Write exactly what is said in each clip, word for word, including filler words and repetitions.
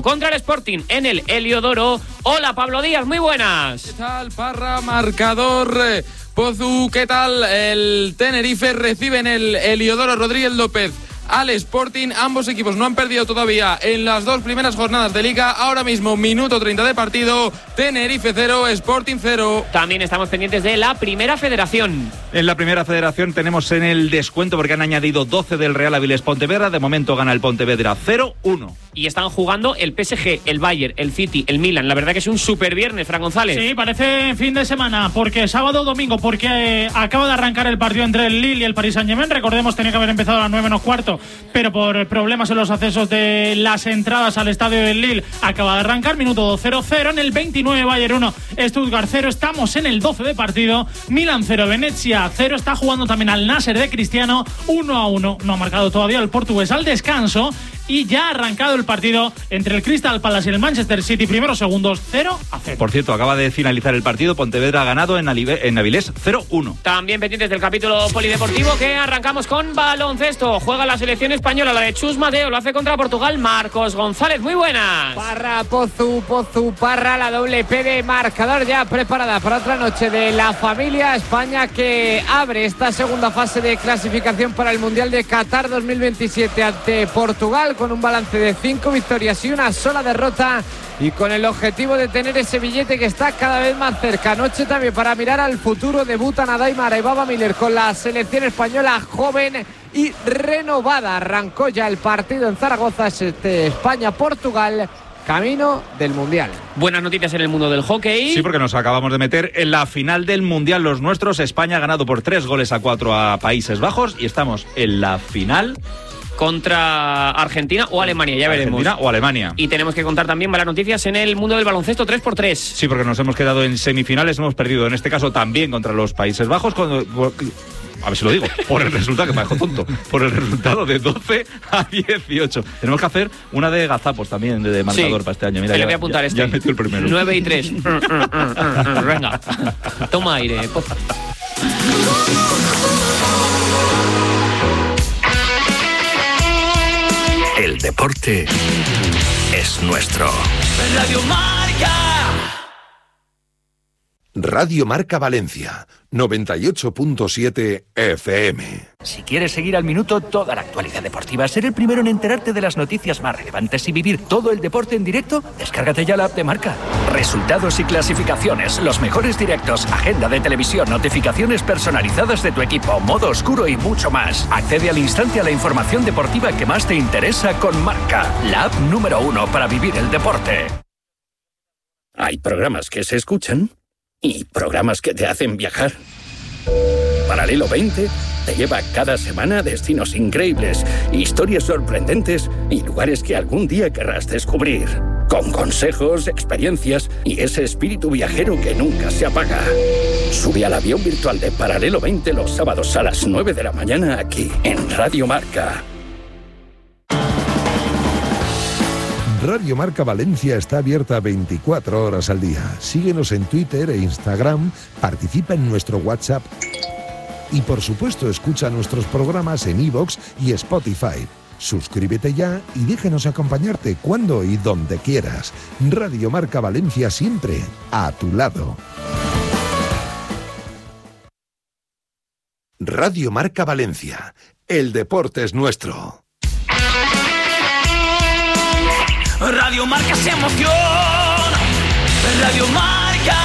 contra el Sporting en el Heliodoro. Hola, Pablo Díaz, muy buenas. ¿Qué tal, Parra? Marcador. Eh, Pozu, ¿qué tal? El Tenerife recibe en el Heliodoro Rodríguez López al Sporting. Ambos equipos no han perdido todavía en las dos primeras jornadas de Liga. Ahora mismo, minuto treinta de partido. Tenerife cero, Sporting cero. También estamos pendientes de la Primera Federación. En la Primera Federación tenemos en el descuento porque han añadido doce del Real Avilés Pontevedra. De momento gana el Pontevedra cero uno. Y están jugando el P S G, el Bayern, el City, el Milan. La verdad que es un super viernes, Fran González. Sí, parece fin de semana, porque sábado o domingo, porque eh, acaba de arrancar el partido entre el Lille y el Paris Saint-Germain. Recordemos, tenía que haber empezado a las nueve menos cuarto, pero por problemas en los accesos de las entradas al estadio del Lille acaba de arrancar. Minuto cero cero. En el veintinueve, Bayern uno, Stuttgart cero. Estamos en el doce de partido. Milan cero, Venecia cero. Está jugando también al Nasser de Cristiano. uno a uno. No ha marcado todavía el portugués al descanso. Y ya ha arrancado el partido entre el Crystal Palace y el Manchester City. Primeros segundos, cero a cero. Por cierto, acaba de finalizar el partido. Pontevedra ha ganado en, Alive, en Avilés cero uno. También pendientes del capítulo polideportivo, que arrancamos con baloncesto. Juega la selección española, la de Chus Mateo. Lo hace contra Portugal Marcos González. Muy buenas. Parra, Pozu, Pozu, Parra. La doble P de marcador ya preparada para otra noche de la familia. España que abre esta segunda fase de clasificación para el Mundial de Qatar dos mil veintisiete ante Portugal, con un balance de cinco victorias y una sola derrota, y con el objetivo de tener ese billete que está cada vez más cerca. Noche también para mirar al futuro. Debutan Adaimara y Baba Miller con la selección española joven y renovada. Arrancó ya el partido en Zaragoza, este España-Portugal, camino del Mundial. Buenas noticias en el mundo del hockey. Sí, porque nos acabamos de meter en la final del Mundial los nuestros. España ha ganado por tres goles a cuatro a Países Bajos y estamos en la final contra Argentina o Alemania, ya veremos. Argentina o Alemania. Y tenemos que contar también malas noticias en el mundo del baloncesto, tres por tres. Sí, porque nos hemos quedado en semifinales, hemos perdido en este caso también contra los Países Bajos, cuando, a ver si lo digo, por el resultado, que me dejo tonto, por el resultado de doce a dieciocho. Tenemos que hacer una de gazapos también, de, de marcador, sí, para este año. Mira, te ya, le voy a apuntar ya, este. Ya metió el primero. nueve y tres. Venga, toma aire. El deporte es nuestro. Radio Marca. Radio Marca Valencia, noventa y ocho punto siete F M. Si quieres seguir al minuto toda la actualidad deportiva, ser el primero en enterarte de las noticias más relevantes y vivir todo el deporte en directo, descárgate ya la app de Marca. Resultados y clasificaciones, los mejores directos, agenda de televisión, notificaciones personalizadas de tu equipo, modo oscuro y mucho más. Accede al instante a la información deportiva que más te interesa con Marca, la app número uno para vivir el deporte. Hay programas que se escuchan y programas que te hacen viajar. Paralelo veinte te lleva cada semana a destinos increíbles, historias sorprendentes y lugares que algún día querrás descubrir. Con consejos, experiencias y ese espíritu viajero que nunca se apaga. Sube al avión virtual de Paralelo veinte los sábados a las nueve de la mañana aquí, en Radio Marca. Radio Marca Valencia está abierta veinticuatro horas al día. Síguenos en Twitter e Instagram, participa en nuestro WhatsApp y, por supuesto, escucha nuestros programas en iVoox y Spotify. Suscríbete ya y déjanos acompañarte cuando y donde quieras. Radio Marca Valencia, siempre a tu lado. Radio Marca Valencia. El deporte es nuestro. Radio Marca se emoción. Radio Marca.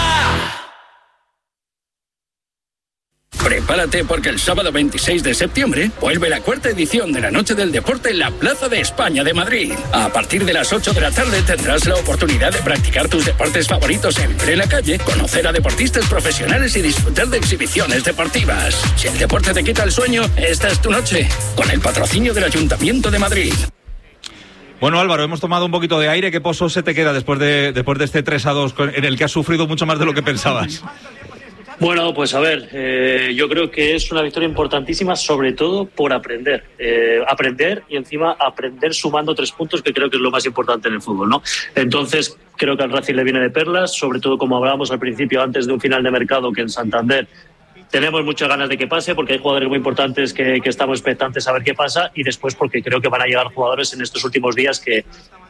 Prepárate porque el sábado veintiséis de septiembre vuelve la cuarta edición de la Noche del Deporte en la Plaza de España de Madrid. A partir de las ocho de la tarde tendrás la oportunidad de practicar tus deportes favoritos en plena calle, conocer a deportistas profesionales y disfrutar de exhibiciones deportivas. Si el deporte te quita el sueño, esta es tu noche, con el patrocinio del Ayuntamiento de Madrid. Bueno, Álvaro, hemos tomado un poquito de aire. ¿Qué pozo se te queda después de, después de este tres a dos en el que has sufrido mucho más de lo que pensabas? Bueno, pues a ver, eh, yo creo que es una victoria importantísima, sobre todo por aprender. Eh, aprender y encima aprender sumando tres puntos, que creo que es lo más importante en el fútbol, ¿no? Entonces, creo que al Racing le viene de perlas, sobre todo como hablábamos al principio, antes de un final de mercado, que en Santander tenemos muchas ganas de que pase, porque hay jugadores muy importantes que, que estamos expectantes a ver qué pasa, y después porque creo que van a llegar jugadores en estos últimos días que,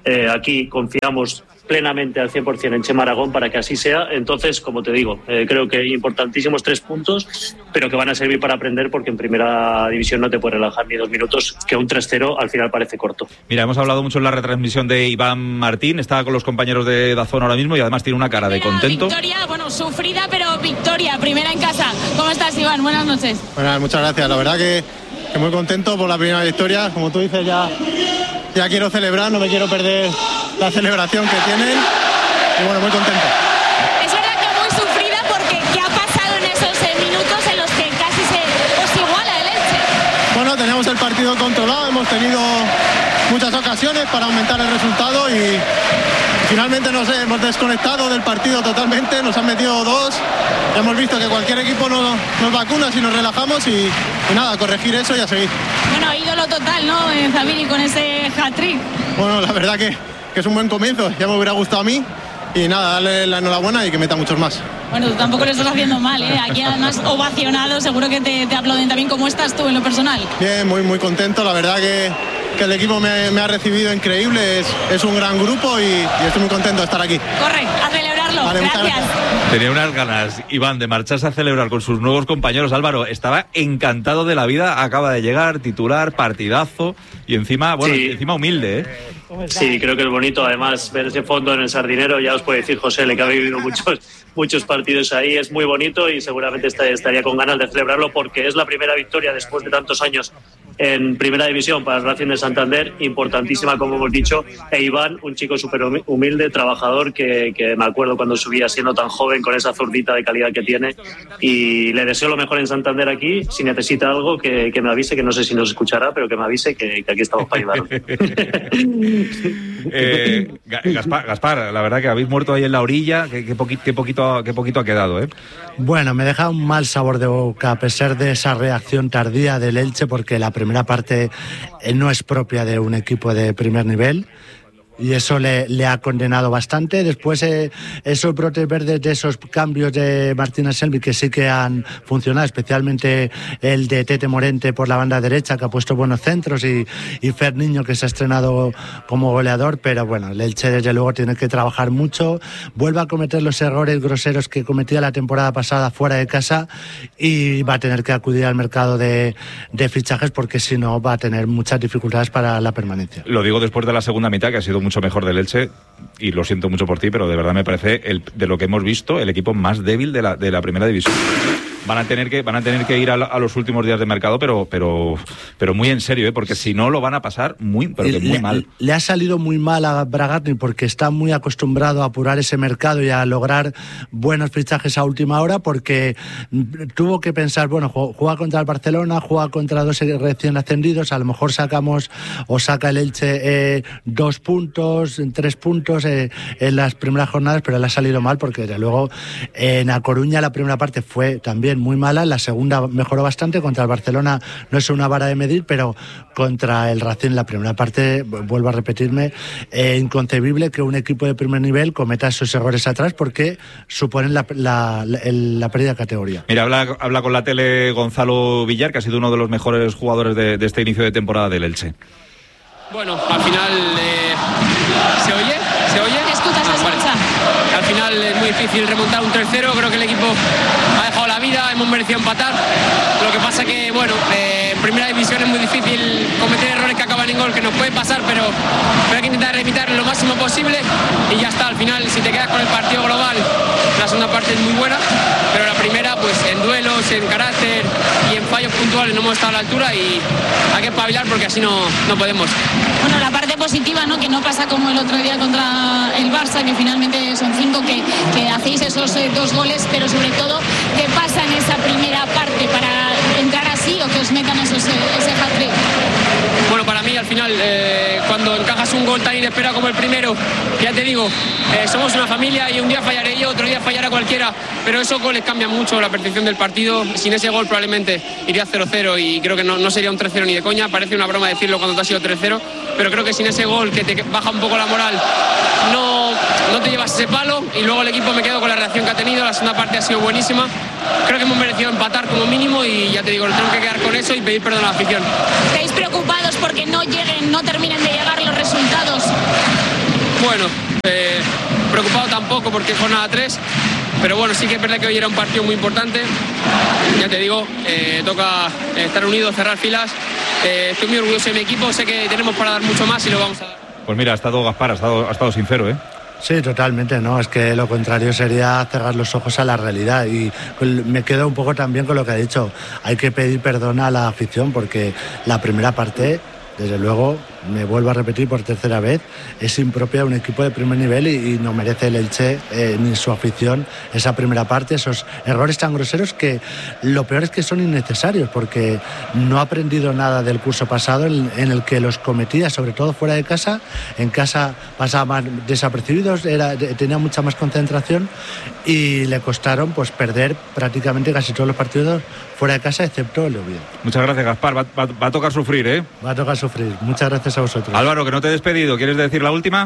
Eh, aquí confiamos plenamente al cien por ciento en Chema Aragón para que así sea. Entonces, como te digo, eh, creo que importantísimos tres puntos, pero que van a servir para aprender, porque en primera división no te puedes relajar ni dos minutos, que un tres cero al final parece corto. Mira, hemos hablado mucho en la retransmisión de Iván Martín, está con los compañeros de Dazón ahora mismo y además tiene una cara de contento. Victoria, bueno, sufrida, pero victoria, primera en casa. ¿Cómo estás, Iván? Buenas noches. Bueno, muchas gracias. La verdad que, que muy contento por la primera victoria. Como tú dices, ya, ya quiero celebrar, no me quiero perder la celebración que tienen. Y bueno, muy contento. Es verdad que muy sufrida, porque ¿qué ha pasado en esos eh, minutos en los que casi se os iguala el Elche? Bueno, tenemos el partido controlado, hemos tenido muchas ocasiones para aumentar el resultado y finalmente nos hemos desconectado del partido totalmente, nos han metido dos. Hemos visto que cualquier equipo nos, nos vacuna si nos relajamos y, y nada, corregir eso y a seguir. Bueno, ídolo total, ¿no? Zabiri con ese hat-trick. Bueno, la verdad que, que es un buen comienzo, ya me hubiera gustado a mí y nada, darle la enhorabuena y que meta muchos más. Bueno, tú tampoco lo estás haciendo mal, ¿eh? Aquí además ovacionado, seguro que te, te aplauden también. ¿Cómo estás tú en lo personal? Bien, muy muy contento, la verdad que, que el equipo me, me ha recibido increíble, es, es un gran grupo y, y estoy muy contento de estar aquí. Corre, a celebrarlo, vale, gracias. gracias. Tenía unas ganas, Iván, de marcharse a celebrar con sus nuevos compañeros. Álvaro estaba encantado de la vida, acaba de llegar, titular, partidazo y encima, bueno, Sí. encima humilde, ¿eh? Sí, creo que es bonito, además, ver ese fondo en el Sardinero. Ya os puede decir José, le que ha vivido muchos, muchos partidos ahí, es muy bonito y seguramente estaría con ganas de celebrarlo, porque es la primera victoria después de tantos años en primera división para el Racing de Santander, importantísima, como hemos dicho. E Iván, un chico súper humilde, trabajador, que, que me acuerdo cuando subía siendo tan joven, con esa zurdita de calidad que tiene, y le deseo lo mejor en Santander aquí. Si necesita algo, que, que me avise, que no sé si nos escuchará, pero que me avise, que, que aquí estamos para ayudarle. Eh, Gaspar, Gaspar, la verdad que habéis muerto ahí en la orilla, qué, qué, poquito, qué, poquito, qué poquito ha quedado, ¿eh? Bueno, me deja un mal sabor de boca a pesar de esa reacción tardía del Elche, porque la primera parte eh, no es propia de un equipo de primer nivel. Y eso le, le ha condenado bastante. Después eh, esos brotes verdes de esos cambios de Martínez Selvi que sí que han funcionado, especialmente el de Tete Morente por la banda derecha, que ha puesto buenos centros, y, y Fer Niño, que se ha estrenado como goleador. Pero bueno, el Elche desde luego tiene que trabajar mucho, vuelve a cometer los errores groseros que cometía la temporada pasada fuera de casa, y va a tener que acudir al mercado de, de fichajes, porque si no va a tener muchas dificultades para la permanencia. Lo digo después de la segunda mitad, que ha sido mucho mejor del Elche, y lo siento mucho por ti, pero de verdad me parece, el, de lo que hemos visto, el equipo más débil de la, de la primera división. Van a tener que van a tener que ir a, a los últimos días de mercado, pero pero pero muy en serio, ¿eh? Porque si no lo van a pasar muy pero que muy le, mal. Le ha salido muy mal a Bragatni, porque está muy acostumbrado a apurar ese mercado y a lograr buenos fichajes a última hora, porque tuvo que pensar, bueno, juega contra el Barcelona, juega contra dos recién ascendidos, a lo mejor sacamos o saca el Elche eh, dos puntos, tres puntos eh, en las primeras jornadas, pero le ha salido mal, porque desde luego en A Coruña la primera parte fue también muy mala, la segunda mejoró bastante, contra el Barcelona no es una vara de medir, pero contra el Racing la primera parte, vuelvo a repetirme, eh, inconcebible que un equipo de primer nivel cometa esos errores atrás, porque suponen la, la, la, la pérdida de categoría. Mira, habla, habla con la tele Gonzalo Villar, que ha sido uno de los mejores jugadores de, de este inicio de temporada del Elche. Bueno, al final eh, ¿se oye? ¿Se oye? ¿Te escuchas? Ah, vale. Al final es muy difícil remontar un tres cero, creo que el equipo ha dejado la vida, hemos merecido empatar. Lo que pasa que, bueno, eh, en primera división es muy difícil cometer errores que acaban en gol, que nos puede pasar, pero, pero hay que intentar evitar lo máximo posible y ya está. Al final, si te quedas con el partido global, la segunda parte es muy buena, pero la primera, pues en duelos, en carácter y en fallos puntuales no hemos estado a la altura, y hay que espabilar, porque así no, no podemos. Bueno, la parte positiva, ¿no? Que no pasa como el otro día contra el Barça, que finalmente son cinco, que, que hacéis esos eh, dos goles, pero sobre todo, ¿qué pasa en esa primera parte para entrar así o que os metan esos, eh, ese hat-trick? Bueno, para mí al final, eh, cuando encajas un gol tan inesperado como el primero, ya te digo, eh, somos una familia y un día fallaré yo, otro día fallará cualquiera, pero esos goles cambian mucho la percepción del partido. Sin ese gol probablemente iría cero cero y creo que no, no sería un tres cero ni de coña. Parece una broma decirlo cuando te ha sido tres cero, pero creo que sin ese gol, que te baja un poco la moral, no, no te llevas ese palo. Y luego el equipo, me quedo con la reacción que ha tenido, la segunda parte ha sido buenísima. Creo que hemos merecido empatar como mínimo y ya te digo, nos tenemos que quedar con eso y pedir perdón a la afición. ¿Estáis preocupados porque no lleguen, no terminen de llegar los resultados? Bueno, eh, preocupado tampoco porque es jornada tres, pero bueno, sí que es verdad que hoy era un partido muy importante. Ya te digo, eh, toca estar unidos, cerrar filas. Eh, estoy muy orgulloso de mi equipo, sé que tenemos para dar mucho más y lo vamos a dar. Pues mira, ha estado Gaspar, ha estado, ha estado sincero, ¿eh? Sí, totalmente, ¿no? Es que lo contrario sería cerrar los ojos a la realidad y me quedo un poco también con lo que ha dicho. Hay que pedir perdón a la afición porque la primera parte, desde luego, me vuelvo a repetir por tercera vez, es impropia de un equipo de primer nivel y, y no merece el Elche eh, ni su afición esa primera parte, esos errores tan groseros que lo peor es que son innecesarios porque no ha aprendido nada del curso pasado en, en el que los cometía, sobre todo fuera de casa. En casa pasaba más desapercibidos, era, tenía mucha más concentración y le costaron pues perder prácticamente casi todos los partidos fuera de casa excepto el Oviedo. Muchas gracias, Gaspar, va, va, va a tocar sufrir, ¿eh? Va a tocar sufrir, muchas gracias a vosotros. Álvaro, que no te he despedido, ¿quieres decir la última?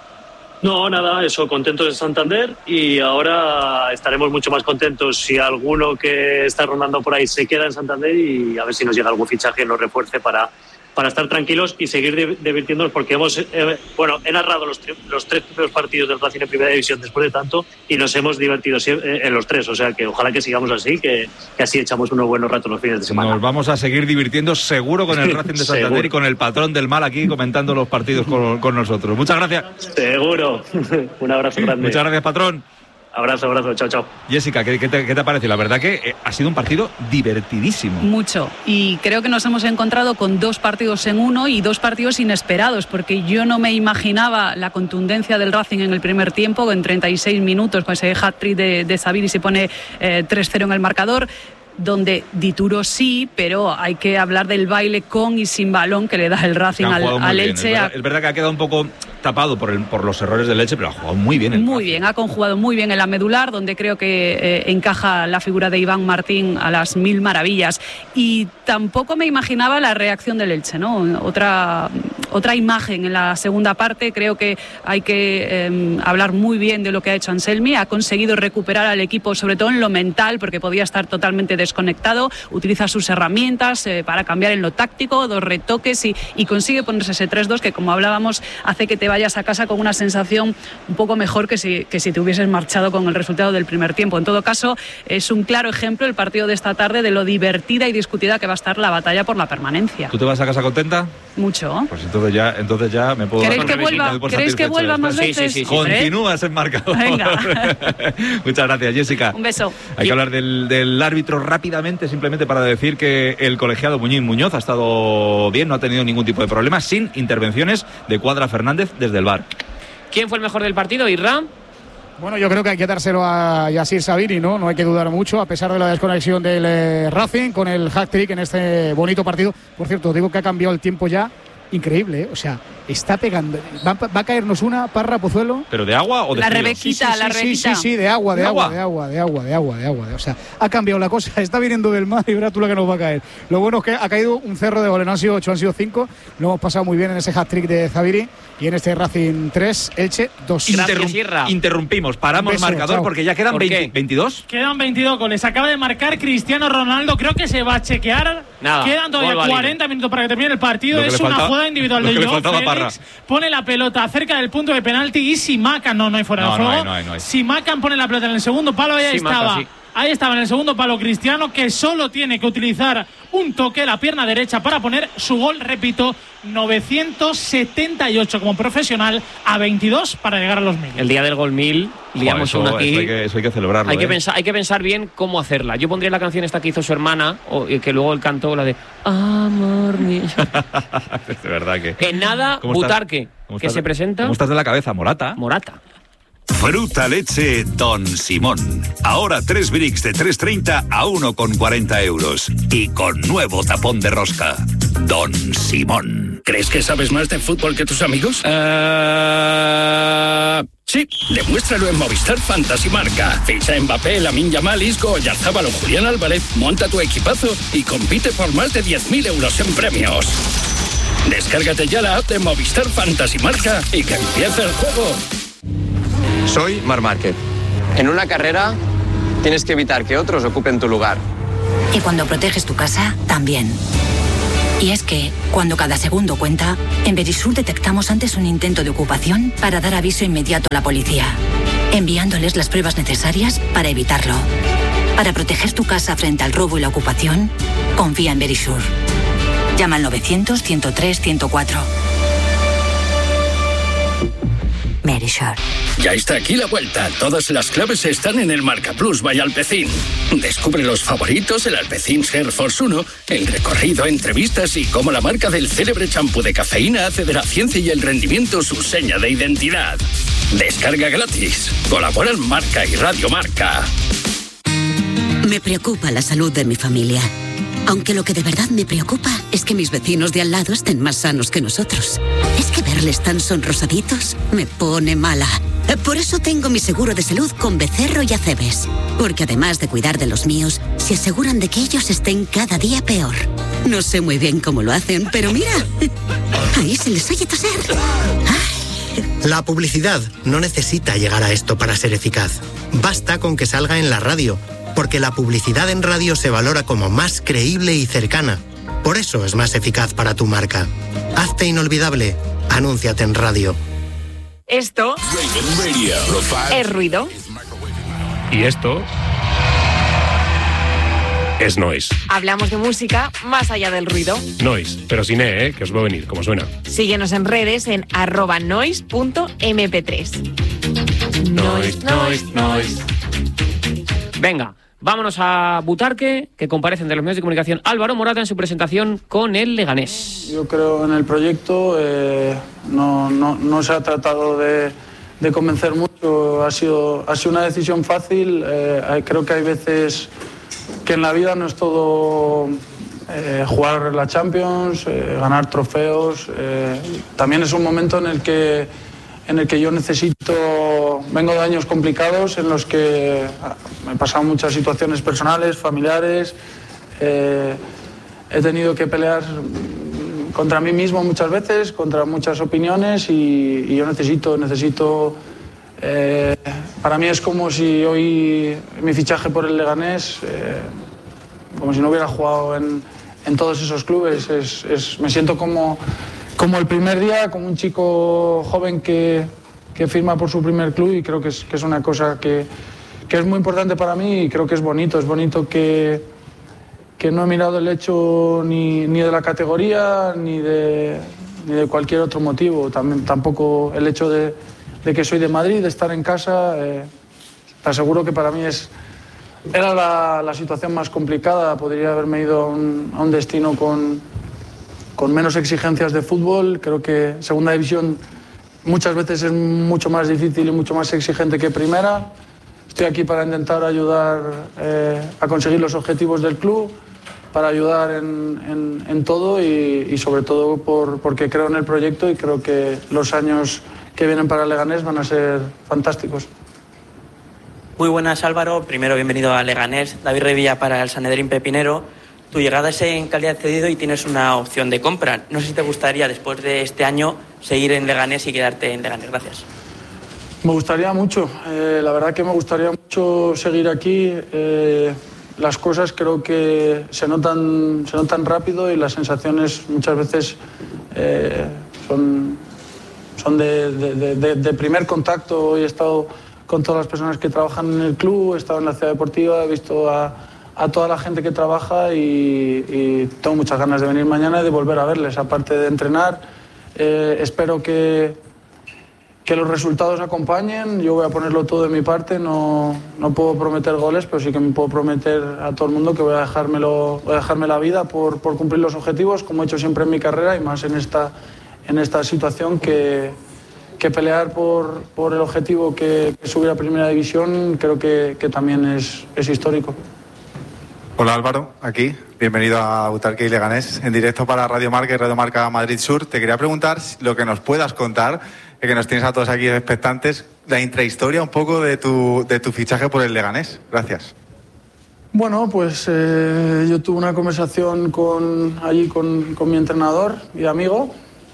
No, nada, eso, contentos de Santander y ahora estaremos mucho más contentos si alguno que está rondando por ahí se queda en Santander y a ver si nos llega algún fichaje y nos refuerce para, para estar tranquilos y seguir divirtiéndonos porque hemos, eh, bueno, he narrado los, los tres primeros partidos del Racing en Primera División después de tanto y nos hemos divertido en los tres, o sea que ojalá que sigamos así, que, que así echamos unos buenos ratos los fines de semana. Nos vamos a seguir divirtiendo seguro con el Racing de Santander y con el patrón del mal aquí comentando los partidos con, con nosotros. Muchas gracias. Seguro. Un abrazo grande. Muchas gracias, patrón. Abrazo, abrazo, chao, chao. Jessica, ¿qué, qué, te, ¿qué te parece? La verdad que eh, ha sido un partido divertidísimo. Mucho. Y creo que nos hemos encontrado con dos partidos en uno y dos partidos inesperados, porque yo no me imaginaba la contundencia del Racing en el primer tiempo, en treinta y seis minutos, con ese hat-trick de, de Sabiri se pone eh, tres cero en el marcador, donde Dituro sí, pero hay que hablar del baile con y sin balón que le da el Racing al, al Elche. Es verdad, es verdad que ha quedado un poco tapado por, el, por los errores del Elche, pero ha jugado muy bien. El muy Racing. bien, ha conjugado muy bien en la medular, donde creo que eh, encaja la figura de Iván Martín a las mil maravillas. Y tampoco me imaginaba la reacción del Elche, ¿no? Otra, otra imagen en la segunda parte. Creo que hay que eh, hablar muy bien de lo que ha hecho Anselmi. Ha conseguido recuperar al equipo, sobre todo en lo mental, porque podía estar totalmente desconectado. Utiliza sus herramientas eh, para cambiar en lo táctico, dos retoques y, y consigue ponerse ese tres dos que, como hablábamos, hace que te vayas a casa con una sensación un poco mejor que si, que si te hubieses marchado con el resultado del primer tiempo. En todo caso, es un claro ejemplo el partido de esta tarde de lo divertida y discutida que va a estar la batalla por la permanencia. ¿Tú te vas a casa contenta? Mucho. Pues entonces ya, entonces ya me puedo... ¿Queréis que vuelva, ¿queréis que vuelva más sí, veces? Sí, sí, sí. Continúas en marcador. Venga. Muchas gracias, Jessica. Un beso. Hay que hablar del, del árbitro rápidamente, simplemente para decir que el colegiado Muñiz Muñoz ha estado bien, no ha tenido ningún tipo de problema, sin intervenciones de Cuadra Fernández desde el V A R. ¿Quién fue el mejor del partido, Irra? Bueno, yo creo que hay que dárselo a Yassir Sabiri, ¿no? No hay que dudar mucho, a pesar de la desconexión del eh, Racing con el hat-trick en este bonito partido. Por cierto, digo que ha cambiado el tiempo ya. Increíble, ¿eh? O sea, está pegando. Va, va a caernos una Parra Pozuelo. ¿Pero de agua o de La frío? Rebequita, sí, sí, la sí, Rebequita. Sí, sí, sí, de agua, de, ¿De agua, agua? de agua, de agua, de agua, de agua. O sea, ha cambiado la cosa. Está viniendo del mar y verás tú la que nos va a caer. Lo bueno es que ha caído un cerro de goles. No han sido ocho, han sido cinco. Lo hemos pasado muy bien en ese hat-trick de Sabiri y en este Racing tres, Elche dos. Interrum- interrumpimos, paramos Beso, marcador chao. porque ya quedan ¿Por veinte, qué? veintidós. Quedan veintidós goles. Acaba de marcar Cristiano Ronaldo. Creo que se va a chequear. Nada, Quedan todavía gol válido. cuarenta minutos para que termine el partido. Lo que Es le una falta- jugada individual lo de que le Joao faltaba a Parra. Félix. Pone la pelota cerca del punto de penalti y Simacan, no, no hay fuera No, de no juego. hay, no hay, no hay. Simacan pone la pelota en el segundo palo y ahí Simacan, estaba. sí. Ahí estaba en el segundo palo Cristiano, que solo tiene que utilizar un toque, la pierna derecha, para poner su gol, repito, novecientos setenta y ocho como profesional, a veintidós para llegar a los mil. El día del gol mil, liamos Joder, una eso, aquí. eso hay que, eso hay que celebrarlo. Hay que, ¿eh? pensar, hay que pensar bien cómo hacerla. Yo pondría la canción esta que hizo su hermana, o, y que luego él cantó la de Amor mío. Es de verdad que... En nada, ¿Cómo estás? Butarque, ¿Cómo que estás? se presenta. ¿Cómo estás de la cabeza, Morata? Morata. Fruta leche Don Simón. Ahora tres bricks de tres treinta a uno con cuarenta euros. Y con nuevo tapón de rosca. Don Simón. ¿Crees que sabes más de fútbol que tus amigos? Uh... Sí, demuéstralo en Movistar Fantasy Marca. Ficha a Mbappé, Lamine Yamal, Isco, Oyarzabal o Julián Álvarez, monta tu equipazo y compite por más de diez mil euros en premios. Descárgate ya la app de Movistar Fantasy Marca y que empiece el juego. Soy Marc Márquez. En una carrera tienes que evitar que otros ocupen tu lugar. Y cuando proteges tu casa, también. Y es que, cuando cada segundo cuenta, en Verisur detectamos antes un intento de ocupación para dar aviso inmediato a la policía, enviándoles las pruebas necesarias para evitarlo. Para proteger tu casa frente al robo y la ocupación, confía en Verisur. Llama al novecientos, ciento tres, ciento cuatro. Verisur. Ya está aquí la vuelta. Todas las claves están en el Marca Plus by Alpecin. Descubre los favoritos, el Alpecin Hair Force uno, el recorrido, entrevistas y cómo la marca del célebre champú de cafeína hace de la ciencia y el rendimiento su seña de identidad. Descarga gratis. Colaboran Marca y Radio Marca. Me preocupa la salud de mi familia. Aunque lo que de verdad me preocupa es que mis vecinos de al lado estén más sanos que nosotros. Es que verles tan sonrosaditos me pone mala. Por eso tengo mi seguro de salud con Becerro y Acebes. Porque además de cuidar de los míos, se aseguran de que ellos estén cada día peor. No sé muy bien cómo lo hacen, pero mira, ahí se les oye toser. La publicidad no necesita llegar a esto para ser eficaz. Basta con que salga en la radio, porque la publicidad en radio se valora como más creíble y cercana. Por eso es más eficaz para tu marca. Hazte inolvidable. Anúnciate en radio. Esto es ruido. Y esto es noise. Hablamos de música más allá del ruido. Noise, pero sin E, ¿eh? Que os va a venir, como suena. Síguenos en redes en arroba noise punto eme pe tres. Noise, noise, noise. Venga, vámonos a Butarque, que comparecen de los medios de comunicación Álvaro Morata en su presentación con el Leganés. Yo creo en el proyecto, eh, no, no, no se ha tratado de, de convencer mucho, ha sido, ha sido una decisión fácil. Eh, creo que hay veces que en la vida no es todo eh, jugar la Champions, eh, ganar trofeos. Eh, también es un momento en el que en el que yo necesito, vengo de años complicados en los que me he pasado muchas situaciones personales, familiares, eh, he tenido que pelear contra mí mismo muchas veces, contra muchas opiniones y, y yo necesito, necesito, eh, para mí es como si hoy mi fichaje por el Leganés, eh, como si no hubiera jugado en, en todos esos clubes, es, es, me siento como... como el primer día, como un chico joven que, que firma por su primer club y creo que es, que es una cosa que, que es muy importante para mí y creo que es bonito. Es bonito que, que no he mirado el hecho ni, ni de la categoría ni de, ni de cualquier otro motivo. También, tampoco el hecho de, de que soy de Madrid, de estar en casa. Eh, te aseguro que para mí es, era la, la situación más complicada. Podría haberme ido a un, a un destino con... con menos exigencias de fútbol. Creo que segunda división muchas veces es mucho más difícil y mucho más exigente que primera. Estoy aquí para intentar ayudar eh, a conseguir los objetivos del club, para ayudar en, en, en todo y, y sobre todo por, porque creo en el proyecto y creo que los años que vienen para el Leganés van a ser fantásticos. Muy buenas, Álvaro. Primero, bienvenido a Leganés. David Revilla para el Sanedrín Pepinero. Tu llegada es en calidad de cedido y tienes una opción de compra. No sé si te gustaría, después de este año, seguir en Leganés y quedarte en Leganés. Gracias. Me gustaría mucho. Eh, la verdad que me gustaría mucho seguir aquí. Eh, las cosas creo que se notan, se notan rápido y las sensaciones muchas veces eh, son, son de, de, de, de primer contacto. Hoy he estado con todas las personas que trabajan en el club, he estado en la ciudad deportiva, he visto a... a toda la gente que trabaja y, y tengo muchas ganas de venir mañana y de volver a verles, aparte de entrenar. Eh, espero que, que los resultados acompañen, yo voy a ponerlo todo de mi parte, no, no puedo prometer goles, pero sí que me puedo prometer a todo el mundo que voy a, dejármelo, voy a dejarme la vida por, por cumplir los objetivos, como he hecho siempre en mi carrera y más en esta, en esta situación que, que pelear por, por el objetivo que, que subir a Primera División creo que, que también es, es histórico. Hola Álvaro, aquí, bienvenido a Butarque y Leganés, en directo para Radio Marca y Radio Marca Madrid Sur. Te quería preguntar lo que nos puedas contar, que nos tienes a todos aquí expectantes, la intrahistoria un poco de tu, de tu fichaje por el Leganés. Gracias. Bueno, pues eh, yo tuve una conversación con, allí con, con mi entrenador y amigo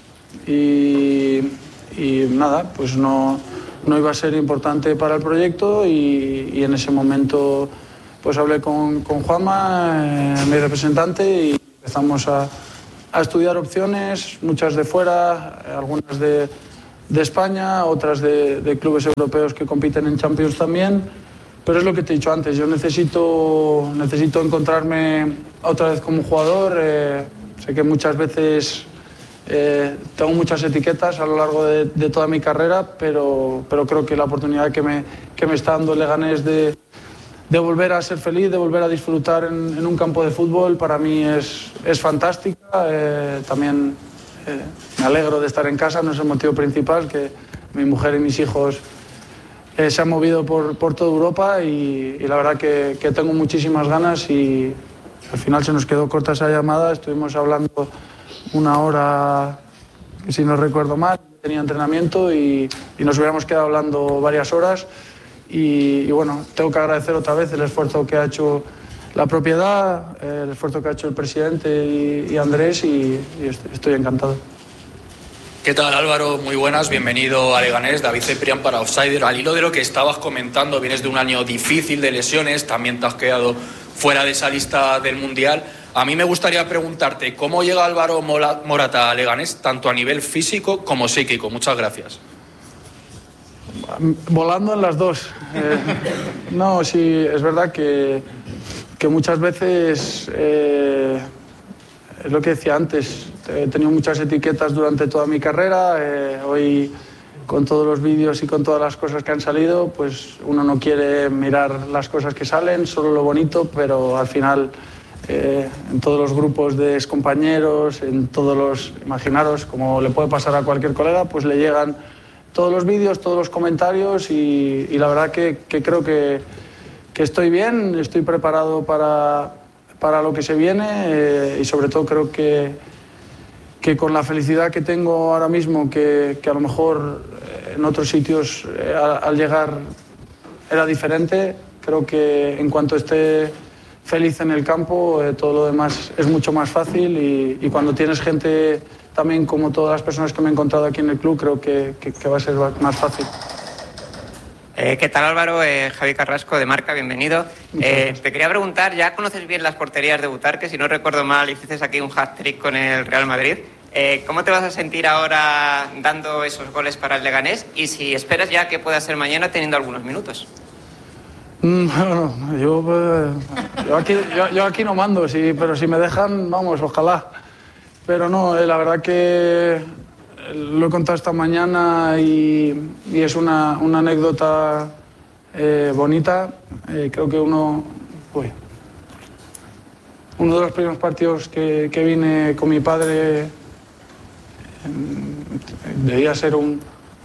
y, y nada, pues no, no iba a ser importante para el proyecto y, y en ese momento... pues hablé con, con Juanma, eh, mi representante, y empezamos a, a estudiar opciones, muchas de fuera, algunas de, de España, otras de, de clubes europeos que compiten en Champions también. Pero es lo que te he dicho antes, yo necesito, necesito encontrarme otra vez como jugador. Eh, sé que muchas veces eh, tengo muchas etiquetas a lo largo de, de toda mi carrera, pero, pero creo que la oportunidad que me, que me está dando el Leganés de, de volver a ser feliz, de volver a disfrutar en, en un campo de fútbol, para mí es, es fantástica. Eh, también eh, me alegro de estar en casa, no es el motivo principal, que mi mujer y mis hijos Eh, se han movido por, por toda Europa y, y la verdad que, que tengo muchísimas ganas y al final se nos quedó corta esa llamada, estuvimos hablando una hora, si no recuerdo mal, tenía entrenamiento y, y nos hubiéramos quedado hablando varias horas y, y bueno, tengo que agradecer otra vez el esfuerzo que ha hecho la propiedad, el esfuerzo que ha hecho el presidente y, y Andrés y, y estoy encantado. ¿Qué tal, Álvaro? Muy buenas, bienvenido a Leganés. David Ceprián para Offsider. Al hilo de lo que estabas comentando, vienes de un año difícil de lesiones, también te has quedado fuera de esa lista del Mundial. A mí me gustaría preguntarte, ¿cómo llega Álvaro Morata a Leganés, tanto a nivel físico como psíquico? Muchas gracias. Volando en las dos. Eh, no, sí, es verdad que, que muchas veces... Eh, Es lo que decía antes, he tenido muchas etiquetas durante toda mi carrera, eh, hoy con todos los vídeos y con todas las cosas que han salido, pues uno no quiere mirar las cosas que salen, solo lo bonito, pero al final eh, en todos los grupos de excompañeros, en todos los, imaginaros, como le puede pasar a cualquier colega, pues le llegan todos los vídeos, todos los comentarios y, y la verdad que, que creo que, que estoy bien, estoy preparado para... para lo que se viene eh, y sobre todo creo que, que con la felicidad que tengo ahora mismo, que, que a lo mejor en otros sitios eh, al, al llegar era diferente, creo que en cuanto esté feliz en el campo eh, todo lo demás es mucho más fácil y, y cuando tienes gente también como todas las personas que me he encontrado aquí en el club creo que, que, que va a ser más fácil. Eh, ¿Qué tal, Álvaro? Eh, Javi Carrasco, de Marca, bienvenido. Eh, te quería preguntar, ya conoces bien las porterías de Butarque, si no recuerdo mal, hiciste aquí un hat-trick con el Real Madrid. Eh, ¿Cómo te vas a sentir ahora dando esos goles para el Leganés? Y si esperas ya que pueda ser mañana teniendo algunos minutos. Mm, bueno, yo, eh, yo, aquí, yo, yo aquí no mando, sí, pero si me dejan, vamos, ojalá. Pero no, eh, la verdad que... lo he contado esta mañana y, y es una, una anécdota eh, bonita. Eh, creo que uno, uy, uno de los primeros partidos que, que vine con mi padre eh, debía ser un,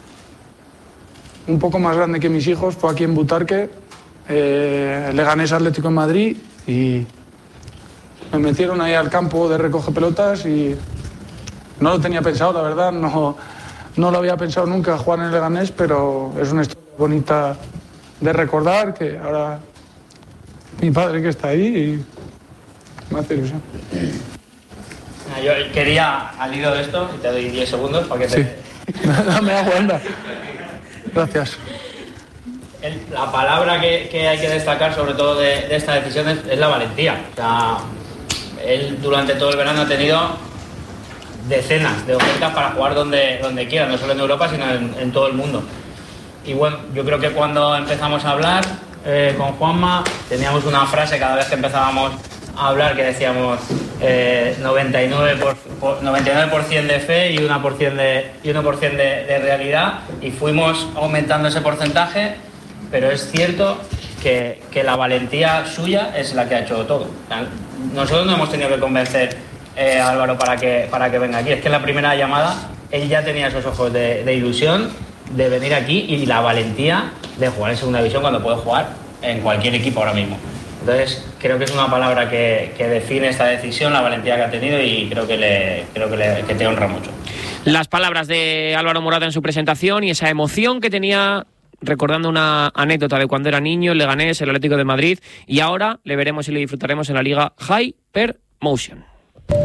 un poco más grande que mis hijos. Fue aquí en Butarque, eh, Leganés Atlético de Madrid y me metieron ahí al campo de recoge pelotas y no lo tenía pensado, la verdad, no, no lo había pensado nunca jugar en el Leganés, pero es una historia bonita de recordar, que ahora mi padre que está ahí y me hace ilusión. Yo quería, al hilo de esto, y te doy diez segundos para que te... Sí, dame agua, anda. Gracias. El, la palabra que, que hay que destacar, sobre todo de, de esta decisión, es, es la valentía. O sea, él durante todo el verano ha tenido decenas de ofertas para jugar donde, donde quiera, no solo en Europa, sino en, en todo el mundo. Y bueno, yo creo que cuando empezamos a hablar eh, con Juanma, teníamos una frase cada vez que empezábamos a hablar que decíamos eh, noventa y nueve por ciento de fe y uno por ciento de, y uno por ciento de, de realidad, y fuimos aumentando ese porcentaje, pero es cierto que, que la valentía suya es la que ha hecho todo. Nosotros no hemos tenido que convencer Eh, Álvaro para que, para que venga aquí. Es que en la primera llamada él ya tenía esos ojos de, de ilusión de venir aquí y la valentía de jugar en segunda división cuando puede jugar en cualquier equipo ahora mismo. Entonces creo que es una palabra que, que define esta decisión, la valentía que ha tenido, y creo que, le, creo que, le, que te honra mucho. Las palabras de Álvaro Morata en su presentación y esa emoción que tenía recordando una anécdota de cuando era niño, el Leganés, el Atlético de Madrid, y ahora le veremos y le disfrutaremos en la Liga Hypermotion.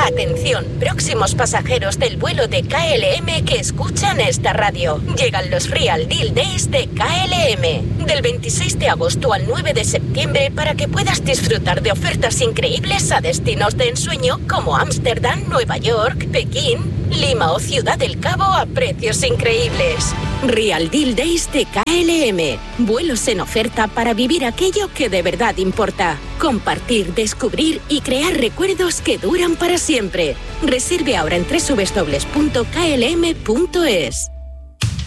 Atención, próximos pasajeros del vuelo de K L M que escuchan esta radio. Llegan los Real Deal Days de K L M. Del veintiséis de agosto al nueve de septiembre para que puedas disfrutar de ofertas increíbles a destinos de ensueño como Ámsterdam, Nueva York, Pekín, Lima o Ciudad del Cabo a precios increíbles. Real Deal Days de K L M. Vuelos en oferta para vivir aquello que de verdad importa. Compartir, descubrir y crear recuerdos que duran para siempre. Reserve ahora en doble u doble u doble u punto k l m punto es.